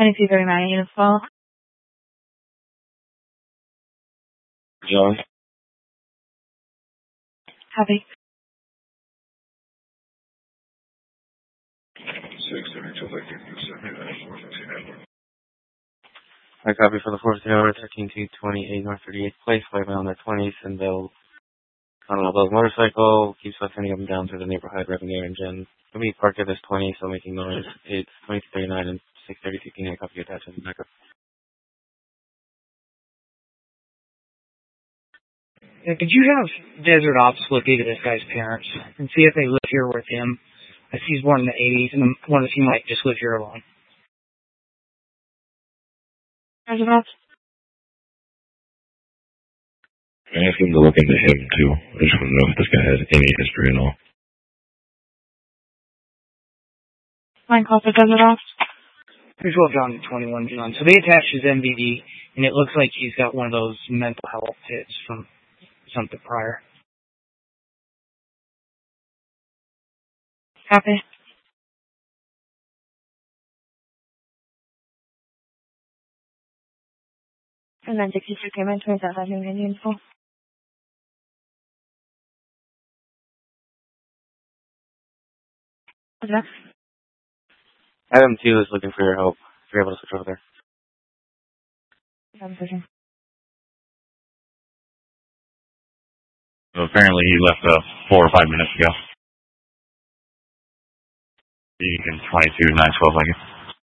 2239 units fall. John. Copy. 672. I copy for the 4th hour, 13228 North 38th Place, right on their 20th, and they'll, on a Bell's motorcycle, keeps us sending them down to the neighborhood revenue engine. Let me park at this 20, so making noise. It's 2239 and 630 I copy attached in the backup. Yeah, could you have Desert Ops look into this guy's parents and see if they live here with him? I see he's born in the 80s, and one of the team might just live here alone. Desert Ops? I ask him to look into him, too. I just want to know if this guy has any history at all. Fine call for Desert Ops. 312 John 21 John. So they attached his MVD, and it looks like he's got one of those mental health hits from something prior. Copy. And then 62 came in, 27 units fall. What's next? Adam 2 is looking for your help, if you're able to switch over there. So apparently he left 4 or 5 minutes ago. You can 22, 912, I guess.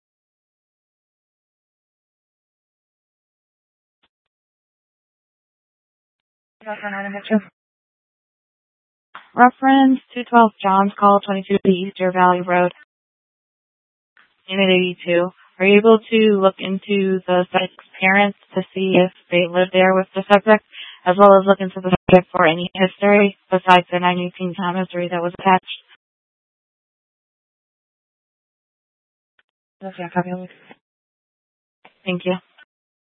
Reference 212 John's Call 22 Easter Valley Road, Unit 82. Are you able to look into the subject's parents to see if they live there with the subject, as well as look into the subject for any history besides the 918 time history that was attached? Okay, copy. Thank you.